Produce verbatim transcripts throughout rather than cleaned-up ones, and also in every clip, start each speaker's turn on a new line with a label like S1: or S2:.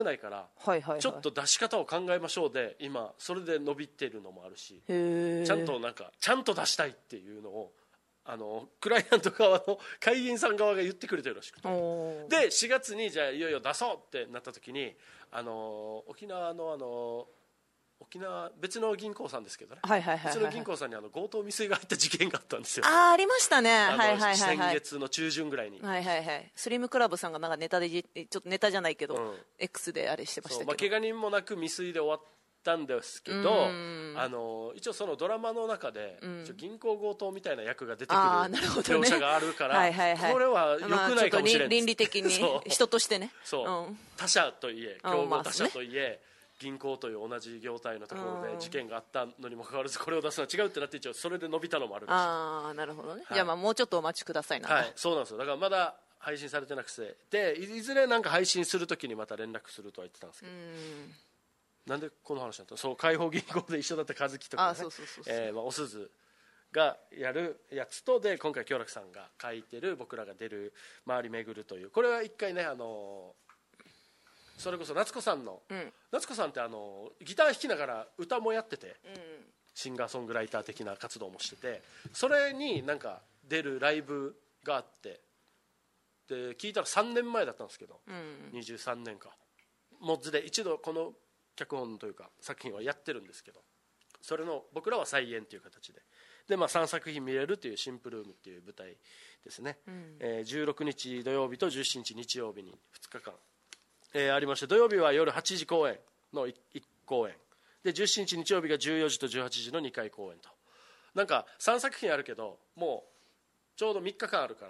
S1: ないから、
S2: はいはいはい、
S1: ちょっと出し方を考えましょうで今それで伸びてるのもあるし、
S2: へ
S1: ちゃんとなんかちゃんと出したいっていうのをあのクライアント側の会員さん側が言ってくれてるらしくて、でしがつにじゃあいよいよ出そうってなった時にあの沖縄のあの沖縄別の銀行さんですけどね、
S2: はいはいはいはい、
S1: 別の銀行さんにあの強盗未遂が入った事件があったんですよ。
S2: ああありましたね、
S1: あの
S2: はいはいはいはい、
S1: 先月の中旬ぐらいに、
S2: はいはいはい、スリムクラブさんがなんかネタでちょっとネタじゃないけど、うん、X であれしてましたけど、
S1: まあ、怪我人もなく未遂で終わったんですけど、あの一応そのドラマの中で、うん、銀行強盗みたいな役が出てくる描写があるから、はいはいはい、これは良くないかもしれない、まあ、
S2: 倫理的に人としてね
S1: そう、うん、他社といえ競合他社といえ、銀行という同じ業態のところで事件があったのにもかかわらずこれを出すのは違うってなって一応それで伸びたのもあるらしい。
S2: ああなるほどね、はい、じゃあまあもうちょっとお待ちくださいな。
S1: はい、そうなんですよ。だからまだ配信されてなくてで い, いずれなんか配信するときにまた連絡するとは言ってたんですけど、うんなんでこの話だったの。そう解放銀行で一緒だった和樹とか、ね、えおすずがやるやつとで今回京楽さんが書いてる僕らが出る回り巡るというこれは一回ねあのそれこそ夏子さんの、うん、夏子さんってあのギター弾きながら歌もやってて、うん、シンガーソングライター的な活動もしててそれになんか出るライブがあってで聞いたらさんねんまえだったんですけど、うん、にじゅうさんねんかモッズで一度この脚本というか作品はやってるんですけどそれの僕らは再演という形でで、まあ、さんさく品見れるというシンプルームっていう舞台ですね、うんえー、じゅうろくにち土曜日とじゅうしちにち日曜日にふつかかんえー、ありまして土曜日は夜はちじ公演の いち公演でじゅうしちにち日曜日がじゅうよじとじゅうはちじのにかい公演となんかさんさく品あるけどもうちょうどみっかかんあるから、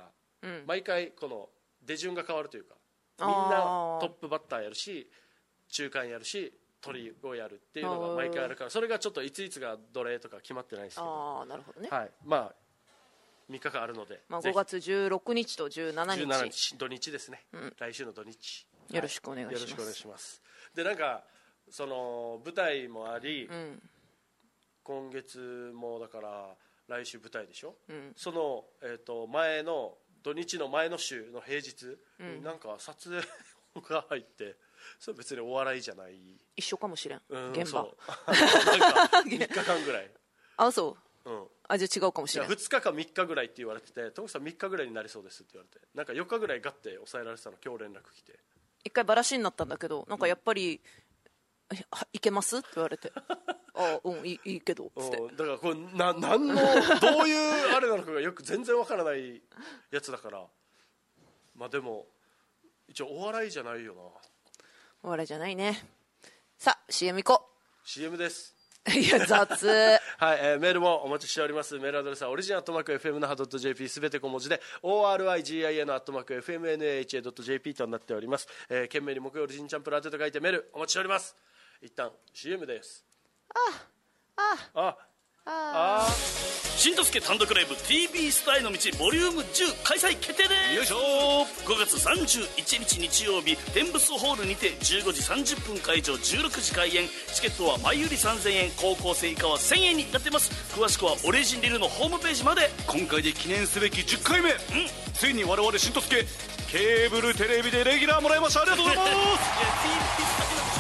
S1: うん、毎回この出順が変わるというかみんなトップバッターやるし中間やるしトリをやるっていうのが毎回あるからそれがちょっといついつがどれとか決まってないんですけど
S2: あなるほどね、
S1: はい、まあみっかかんあるので、
S2: まあ、ごがつじゅうろくにちとじゅうしちにち
S1: じゅうしちにち土日ですね、うん、来週の土日
S2: よろしくお願いします、はい、
S1: よろしくお願いします。でなんかその舞台もあり、うん、今月もだから来週舞台でしょ、うん、その、えー、と前の土日の前の週の平日になんか撮影が入ってそれ別にお笑いじゃない
S2: 一緒かもしれん、うん、現場
S1: なんかみっかかんぐらい
S2: あそう、
S1: うん、
S2: あじゃあ違うかもしれん
S1: ふつかかみっかぐらいって言われててトムさんみっかぐらいになりそうですって言われてなんかよっかぐらいガッて抑えられてたの今日連絡来て
S2: 一回バラシになったんだけどなんかやっぱり、うん、いけますって言われてあうんい い, いいけどつって
S1: だからこれな何のどういうあれなのかがよく全然わからないやつだからまあでも一応お笑いじゃないよな
S2: お笑いじゃないねさあ シーエム 行こう
S1: シーエム です
S2: いや雑
S1: はい、えー、メールもお待ちしております。メールアドレスはオリジンアットマーク エフエムナハドットジェーピー すべて小文字で オーアールアイジーアイエヌ アットマーク エフエムエヌエイチエードットジェーピー となっております。えー、懸命に木曜オリジンチャンプラーテと書いてメールお待ちしております。一旦 シーエム です。
S2: ああ
S1: あ
S2: ああ
S3: しんとすけ単独ライブ ティービー スターへの道ボリュームじゅう開催決定です。よいしょごがつさんじゅういちにち日曜日天ブスホールにてじゅうごじさんじゅっぷん会場じゅうろくじ開演チケットは前売りさんぜんえん高校生以下はせんえんになってます。詳しくはオリジンリルのホームページまで。
S4: 今回で記念すべきじゅっかいめ、うん、ついに我々しんとすけケーブルテレビでレギュラーもらいました。ありがとうございます